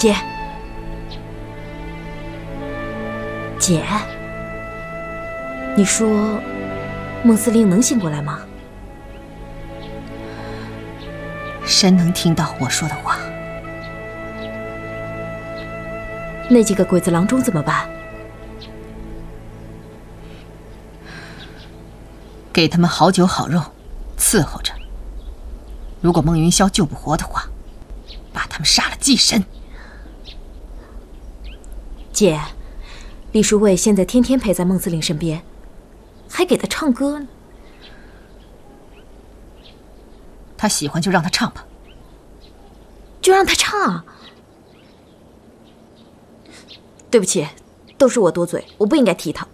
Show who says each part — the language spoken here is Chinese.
Speaker 1: 姐，姐，你说孟司令能醒过来吗？
Speaker 2: 神能听到我说的话？
Speaker 1: 那几个鬼子郎中怎么办？
Speaker 2: 给他们好酒好肉，伺候着。如果孟云霄救不活的话，把他们杀了祭神。
Speaker 1: 姐，李叔卫现在天天陪在孟司令身边，还给他唱歌呢。
Speaker 2: 他喜欢就让他唱吧。
Speaker 1: 就让他唱。对不起，都是我多嘴，我不应该提他。